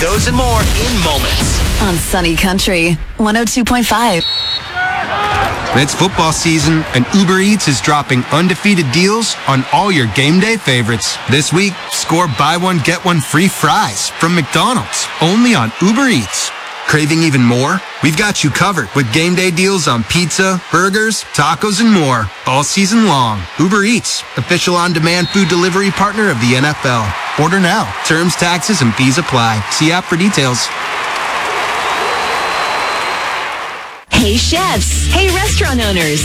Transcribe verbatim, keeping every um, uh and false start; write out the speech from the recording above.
Those and more in moments. On Sunny Country, one oh two point five. It's football season, and Uber Eats is dropping undefeated deals on all your game day favorites. This week, score buy one, get one free fries from McDonald's, only on Uber Eats. Craving even more? We've got you covered with game day deals on pizza, burgers, tacos, and more all season long. Uber Eats, official on-demand food delivery partner of the N F L. Order now. Terms, taxes, and fees apply. See app for details. Hey chefs, hey restaurant owners.